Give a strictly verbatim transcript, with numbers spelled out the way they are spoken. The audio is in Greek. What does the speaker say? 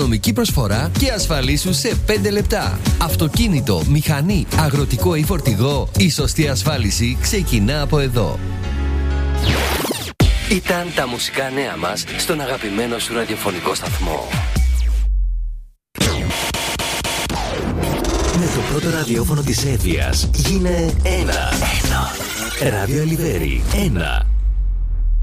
οικονομική προσφορά και ασφαλίσου σε πέντε λεπτά. Αυτοκίνητο, μηχανή, αγροτικό ή φορτηγό. Η σωστή ασφάλιση ξεκινά από εδώ. Ήταν τα μουσικά νέα μας στον αγαπημένο σου ραδιοφωνικό σταθμό. Με το πρώτο ραδιόφωνο της Εύβοιας γίνε ένα. Ένα. Ράδιο Ελιβέρι. Ένα.